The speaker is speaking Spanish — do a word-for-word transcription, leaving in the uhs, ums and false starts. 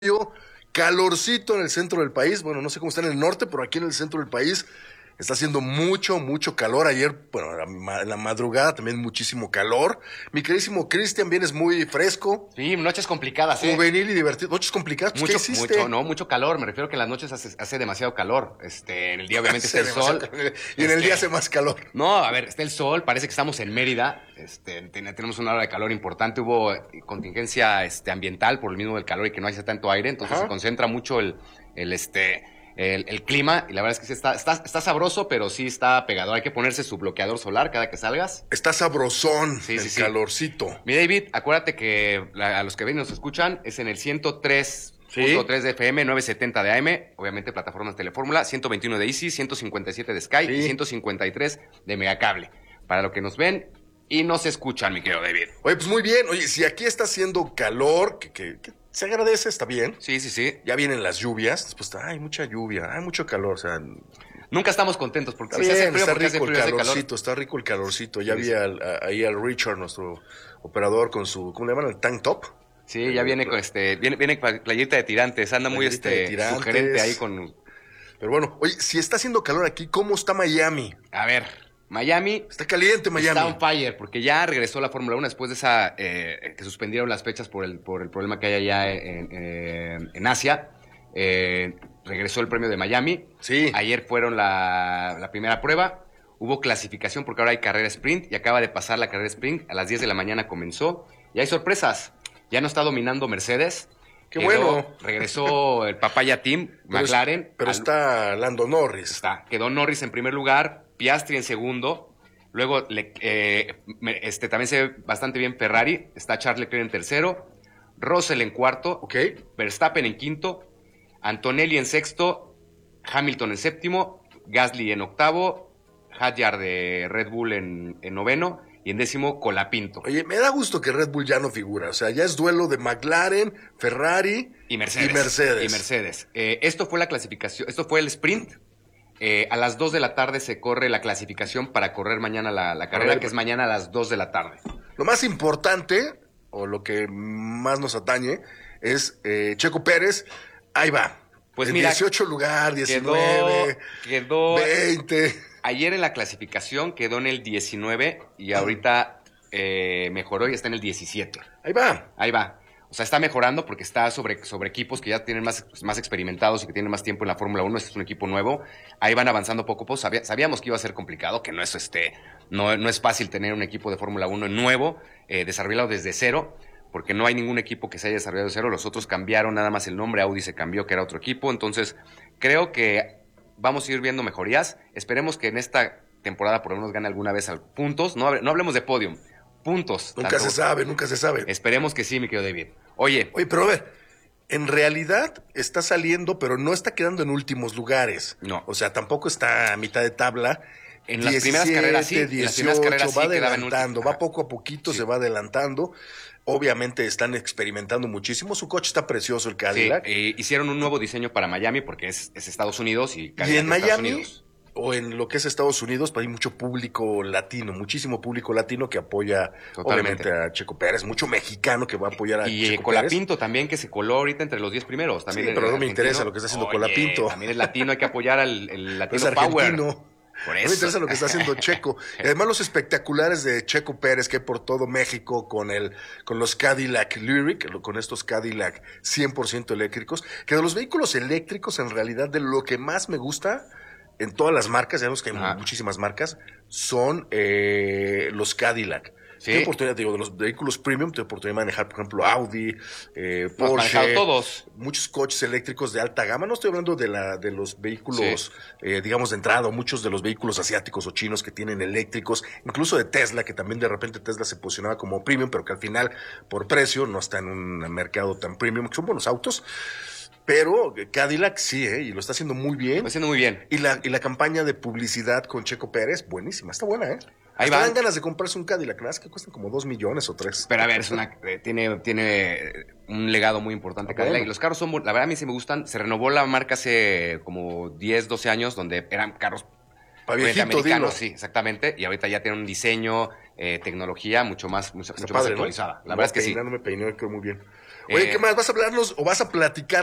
Calorcito en el centro del país. Bueno, no sé cómo está en el norte, pero aquí en el centro del país está haciendo mucho, mucho calor. Ayer, bueno, en la madrugada también muchísimo calor. Mi queridísimo Cristian, vienes muy fresco. Sí, noches complicadas, ¿eh? Juvenil y divertido. Noches complicadas. Mucho, ¿Qué hiciste? mucho, no, mucho calor. Me refiero que en las noches hace, hace demasiado calor. Este, en el día obviamente está el sol. Calor. Y en el Este, día hace más calor. No, a ver, está el sol. Parece que estamos en Mérida. Este, ten- tenemos una hora de calor importante. Hubo contingencia, este, ambiental por el mismo del calor y que no haya tanto aire. Entonces Ajá. se concentra mucho el, el, este, el, el clima. Y la verdad es que sí está, está, está sabroso, pero sí está pegador. Hay que ponerse su bloqueador solar cada que salgas. Está sabrosón Sí, el sí, sí. calorcito. Mi David, acuérdate que la- a los que ven y nos escuchan es en el ciento tres Sí. punto tres de F M, novecientos setenta de A M, obviamente plataformas Telefórmula, ciento veintiuno de Easy, ciento cincuenta y siete de Sky Sí. y ciento cincuenta y tres de Megacable. Para los que nos ven y nos escuchan, mi querido David. Oye, pues muy bien. Oye, si aquí está haciendo calor, que, que- que se agradece, está bien. Sí, sí, sí. Ya vienen las lluvias. Después está, hay mucha lluvia, hay mucho calor. O sea, Nunca estamos contentos porque está si se hace bien, frío, está porque hace rico el frío, hace calor. calorcito, está rico el calorcito. Ya Sí, vi sí. al- a- ahí al Richard, nuestro operador, con su, ¿cómo le llaman? El tank top. Sí, ya viene con este, viene, viene con playita de tirantes, anda muy Playerita de este tirantes. sugerente ahí con. Pero bueno, oye, si está haciendo calor aquí, ¿cómo está Miami? A ver, Miami. Está caliente Miami. Está on fire, porque ya regresó la Fórmula uno después de esa eh, que suspendieron las fechas por el, por el problema que hay allá en, en- en Asia. Eh, regresó el premio de Miami. Sí. Ayer fueron la, la primera prueba. Hubo clasificación porque ahora hay carrera sprint y acaba de pasar la carrera sprint. A las diez de la mañana comenzó. Y hay sorpresas. Ya no está dominando Mercedes. Qué Quedó- bueno. Regresó el Papaya Team, Pero es- McLaren. Pero al- está Lando Norris. Está. Quedó Norris en primer lugar, Piastri en segundo. Luego le- eh, me- este, también se ve bastante bien Ferrari. Está Charles Leclerc en tercero. Russell en cuarto. ¿Ok? Verstappen en quinto. Antonelli en sexto. Hamilton en séptimo. Gasly en octavo. Hadjar de Red Bull en, en noveno. Y en décimo, Colapinto. Oye, me da gusto que Red Bull ya no figura. O sea, ya es duelo de McLaren, Ferrari Y Mercedes. y Mercedes. Y Mercedes. Eh, esto fue la clasificación. Esto fue el sprint. Eh, a las dos de la tarde se corre la clasificación para correr mañana la, la carrera, ver, que es mañana a las dos de la tarde. Lo más importante, o lo que más nos atañe, es eh, Checo Pérez. Ahí va. Pues En mira, dieciocho lugar, Quedó, diecinueve, quedó veinte. ayer en la clasificación quedó en el diecinueve y ahorita eh, mejoró y está en el diecisiete. Ahí va. Ahí va. O sea, está mejorando porque está sobre, sobre equipos que ya tienen más, más experimentados y que tienen más tiempo en la Fórmula uno. Este es un equipo nuevo. Ahí van avanzando poco a poco. Sabía- sabíamos que iba a ser complicado, que no es, este, no, no es fácil tener un equipo de Fórmula uno nuevo, eh, desarrollado desde cero, porque no hay ningún equipo que se haya desarrollado de cero. Los otros cambiaron nada más el nombre. Audi se cambió, que era otro equipo. Entonces, creo que vamos a ir viendo mejorías. Esperemos que en esta temporada por lo menos gane alguna vez al puntos. No, hable- no hablemos de podium. Puntos. Nunca Tanto- se sabe, nunca se sabe. Esperemos que sí, mi querido David. Oye, Oye, pero a ver, en realidad está saliendo, pero no está quedando en últimos lugares. No. O sea, tampoco está a mitad de tabla. En las primeras carreras sí, en las primeras carreras va sí quedaba en adelantando, último. va poco a poquito, Sí. se va adelantando. Obviamente están experimentando muchísimo. Su coche está precioso, el sí, Cadillac. eh, hicieron un nuevo diño para Miami porque es, es Estados Unidos y Y Cadillac en es Estados Miami, Unidos. o en lo que es Estados Unidos, pues hay mucho público latino, muchísimo público latino que apoya, Totalmente. obviamente, a Checo Pérez, mucho mexicano que va a apoyar a Y eh, Checo Pérez. Colapinto también, que se coló ahorita entre los diez primeros. También Sí, es pero no me argentino. interesa lo que está haciendo Oye, Colapinto. También es latino, hay que apoyar al el Pero latino es power. argentino. Por No me eso. interesa lo que está haciendo Checo. Y además los espectaculares de Checo Pérez que hay por todo México con el, con los Cadillac Lyric, con estos Cadillac cien por ciento eléctricos, que de los vehículos eléctricos en realidad de lo que más me gusta en todas las marcas, ya vemos que hay Ajá. muchísimas marcas, son eh, los Cadillac. Sí. Tengo oportunidad, digo, de los vehículos premium, tengo oportunidad de manejar, por ejemplo, Audi, eh, Hemos Porsche, manejado todos. muchos coches eléctricos de alta gama. No estoy hablando de la de los vehículos, eh, digamos, de entrada, o muchos de los vehículos asiáticos o chinos que tienen eléctricos, incluso de Tesla, que también de repente Tesla se posicionaba como premium, pero que al final, por precio, no está en un mercado tan premium, que son buenos autos. Pero Cadillac sí, ¿eh? Y lo está haciendo muy bien. Está haciendo muy bien. Y la, y la campaña de publicidad con Checo Pérez, buenísima, está buena, ¿eh? Ahí Hasta va. dan ganas de comprarse un Cadillac, nada más que cuestan como dos millones o tres. Pero a ver, es una, eh, tiene, tiene eh, un legado muy importante Ah, Cadillac. bueno. Y los carros son, bu- la verdad a mí sí me gustan. Se renovó la marca hace como diez, doce años, donde eran carros Pa' obviamente viejito, americanos, dilo. sí, exactamente. Y ahorita ya tiene un diseño, eh, tecnología mucho más, mucho, Está mucho más padre, ¿no? actualizada. La No verdad es que sí. peina, No me peiné, creo muy bien. Oye, Eh, ¿qué más? ¿Vas a hablarnos o vas a platicar